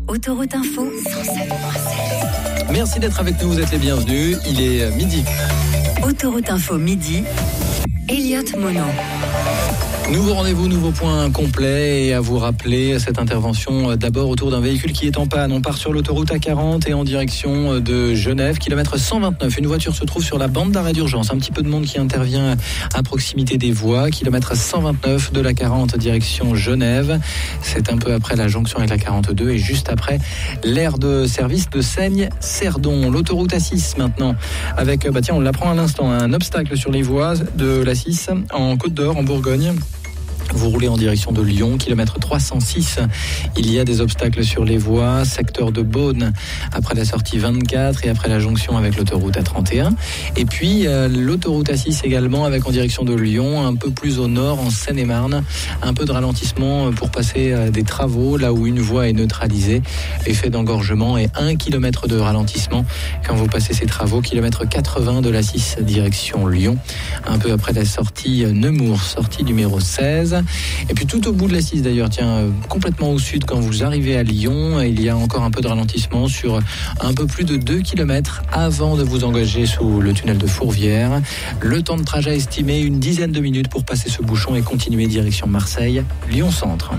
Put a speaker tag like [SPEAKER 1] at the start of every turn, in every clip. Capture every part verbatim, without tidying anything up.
[SPEAKER 1] Autoroute Info, cent sept virgule sept.
[SPEAKER 2] Merci d'être avec nous, vous êtes les bienvenus. Il est midi.
[SPEAKER 1] Autoroute Info midi, Elliot Mono.
[SPEAKER 2] Nouveau rendez-vous, nouveau point complet et à vous rappeler cette intervention d'abord autour d'un véhicule qui est en panne. On part sur l'autoroute A quarante et en direction de Genève, kilomètre cent vingt-neuf. Une voiture se trouve sur la bande d'arrêt d'urgence. Un petit peu de monde qui intervient à proximité des voies. Kilomètre cent vingt-neuf de la quarante direction Genève. C'est un peu après la jonction avec la quarante-deux et juste après l'aire de service de Seigne-Cerdon. L'autoroute A six maintenant avec, bah tiens, on l'apprend à l'instant, un obstacle sur les voies de l'A six en Côte d'Or, en Bourgogne. Vous roulez en direction de Lyon, kilomètre trois cent six. Il y a des obstacles sur les voies, secteur de Beaune, après la sortie vingt-quatre et après la jonction avec l'autoroute A trente et un. Et puis euh, l'autoroute A six également avec en direction de Lyon, un peu plus au nord, en Seine-et-Marne. Un peu de ralentissement pour passer euh, des travaux, là où une voie est neutralisée. Effet d'engorgement et un kilomètre de ralentissement quand vous passez ces travaux. Kilomètre quatre-vingts de l'A six direction Lyon. Un peu après la sortie Nemours, sortie numéro seize. Et puis tout au bout de l'A six d'ailleurs, tiens, complètement au sud quand vous arrivez à Lyon, il y a encore un peu de ralentissement sur un peu plus de deux kilomètres avant de vous engager sous le tunnel de Fourvière. Le temps de trajet estimé, une dizaine de minutes pour passer ce bouchon et continuer direction Marseille, Lyon-Centre.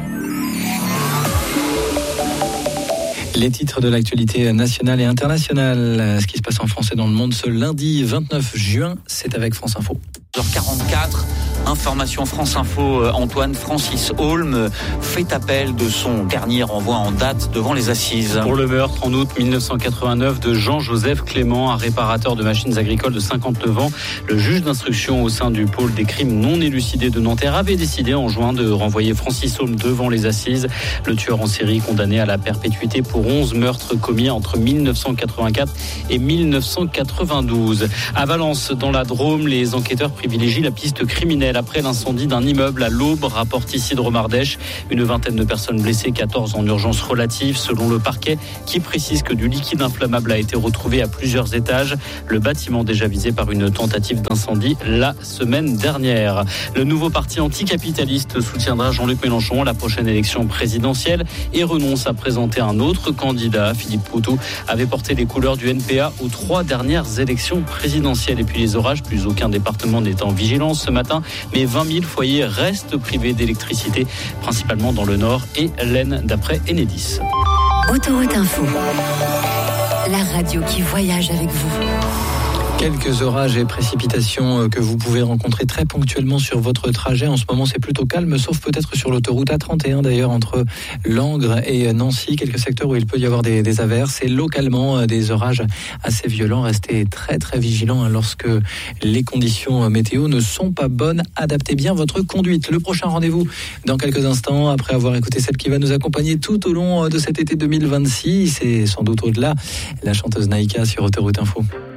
[SPEAKER 2] Les titres de l'actualité nationale et internationale. Ce qui se passe en France et dans le monde ce lundi vingt-neuf juin, c'est avec France Info.
[SPEAKER 3] heures quarante-quatre, information France Info, Antoine Francis Holm fait appel de son dernier renvoi en date devant les assises.
[SPEAKER 4] Pour le meurtre en août dix-neuf cent quatre-vingt-neuf de Jean-Joseph Clément, un réparateur de machines agricoles de cinquante-neuf ans, le juge d'instruction au sein du pôle des crimes non élucidés de Nanterre avait décidé en juin de renvoyer Francis Holm devant les assises. Le tueur en série condamné à la perpétuité pour onze meurtres commis entre dix-neuf cent quatre-vingt-quatre et dix-neuf cent quatre-vingt-douze. À Valence, dans la Drôme, les enquêteurs privilégient la piste criminelle après l'incendie d'un immeuble à l'Aube, rapporte Isidre Mardèche. Une vingtaine de personnes blessées, quatorze en urgence relative selon le parquet qui précise que du liquide inflammable a été retrouvé à plusieurs étages. Le bâtiment déjà visé par une tentative d'incendie la semaine dernière. Le nouveau parti anticapitaliste soutiendra Jean-Luc Mélenchon à la prochaine élection présidentielle et renonce à présenter un autre candidat. Philippe Poutou avait porté les couleurs du N P A aux trois dernières élections présidentielles. Et puis les orages, plus aucun département n'est en vigilance ce matin, mais vingt mille foyers restent privés d'électricité, principalement dans le Nord et l'Aisne, d'après Enedis.
[SPEAKER 1] Autoroute Info, la radio qui voyage avec vous.
[SPEAKER 2] Quelques orages et précipitations que vous pouvez rencontrer très ponctuellement sur votre trajet. En ce moment, c'est plutôt calme, sauf peut-être sur l'autoroute A trente et un, d'ailleurs, entre Langres et Nancy. Quelques secteurs où il peut y avoir des, des averses et localement des orages assez violents. Restez très, très vigilants hein, lorsque les conditions météo ne sont pas bonnes. Adaptez bien votre conduite. Le prochain rendez-vous dans quelques instants, après avoir écouté celle qui va nous accompagner tout au long de cet été deux mille vingt-six. C'est sans doute au-delà, la chanteuse Naïka sur Autoroute Info.